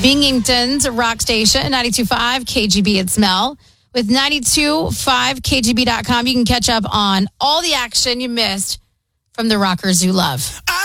Binghamton's rock station, 92.5 KGB at Smell. With 92.5 KGB.com, you can catch up on all the action you missed from the rockers you love.